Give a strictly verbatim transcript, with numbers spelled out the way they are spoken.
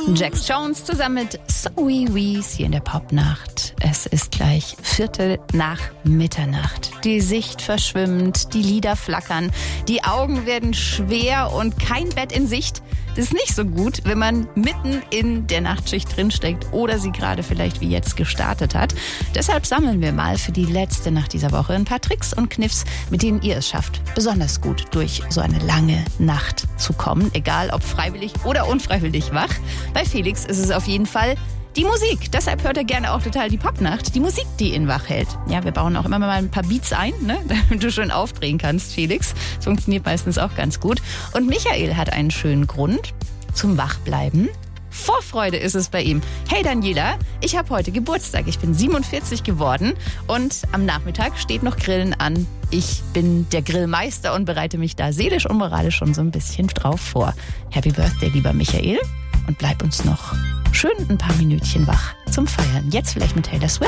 Jax Jones zusammen mit Zoe Wees hier in der Popnacht. Es ist gleich Viertel nach Mitternacht. Die Sicht verschwimmt, die Lider flackern, die Augen werden schwer und kein Bett in Sicht. Das ist nicht so gut, wenn man mitten in der Nachtschicht drinsteckt oder sie gerade vielleicht wie jetzt gestartet hat. Deshalb sammeln wir mal für die letzte Nacht dieser Woche ein paar Tricks und Kniffs, mit denen ihr es schafft, besonders gut durch so eine lange Nacht zu kommen. Egal ob freiwillig oder unfreiwillig wach. Bei Felix ist es auf jeden Fall die Musik. Deshalb hört er gerne auch total die Popnacht. Die Musik, die ihn wach hält. Ja, wir bauen auch immer mal ein paar Beats ein, ne, damit du schön aufdrehen kannst, Felix. Das funktioniert meistens auch ganz gut. Und Michael hat einen schönen Grund zum Wachbleiben. Vorfreude ist es bei ihm. Hey Daniela, ich habe heute Geburtstag. Ich bin siebenundvierzig geworden und am Nachmittag steht noch Grillen an. Ich bin der Grillmeister und bereite mich da seelisch und moralisch schon so ein bisschen drauf vor. Happy Birthday, lieber Michael. Und bleib uns noch schön ein paar Minütchen wach zum Feiern. Jetzt vielleicht mit Taylor Swift.